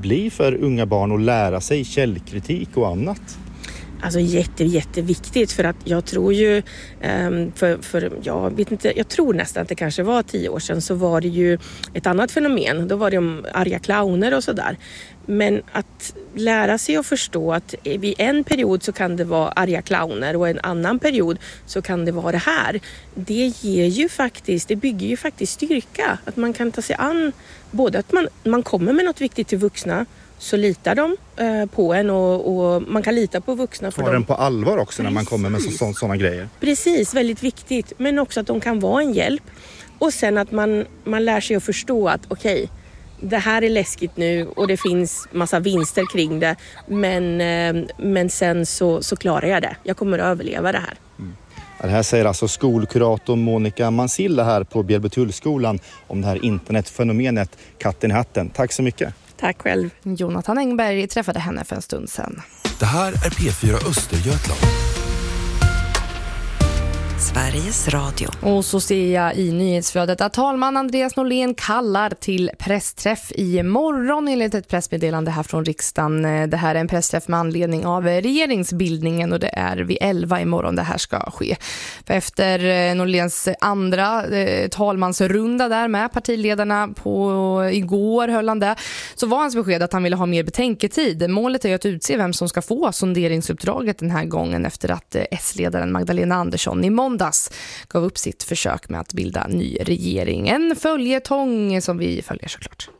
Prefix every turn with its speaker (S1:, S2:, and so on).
S1: bli för unga barn att lära sig källkritik och annat?
S2: Alltså jätteviktigt, för att jag tror ju, jag tror nästan att det kanske var 10 år sedan, så var det ju ett annat fenomen. Då var det om arga clowner och sådär. Men att lära sig att förstå att vid en period så kan det vara arga clowner och en annan period så kan det vara det här. Det bygger ju faktiskt styrka. Att man kan ta sig an, både att man kommer med något viktigt till vuxna, så litar de på en och man kan lita på vuxna.
S1: Tar den på allvar också. Precis. När man kommer med sådana grejer.
S2: Precis, väldigt viktigt. Men också att de kan vara en hjälp. Och sen att man lär sig att förstå att okej, det här är läskigt nu och det finns massa vinster kring det. Men sen så klarar jag det. Jag kommer att överleva det här.
S1: Det här säger alltså skolkurator Monica Mansilla här på Bjälbotullskolan om det här internetfenomenet Katten i hatten. Tack så mycket.
S2: Tack själv.
S3: Jonathan Engberg träffade henne för en stund sedan.
S4: Det här är P4 Östergötland.
S5: Sveriges Radio.
S3: Och så ser jag i nyhetsflödet att talman Andreas Norlén kallar till pressträff i morgon enligt ett pressmeddelande här från riksdagen. Det här är en pressträff med anledning av regeringsbildningen och det är vid 11 imorgon det här ska ske. För efter Norléns andra talmansrunda där med partiledarna igår höll han det, så var hans besked att han ville ha mer betänketid. Målet är ju att utse vem som ska få sonderingsuppdraget den här gången efter att S-ledaren Magdalena Andersson i måndags gav upp sitt försök med att bilda ny regering. En följetong som vi följer såklart.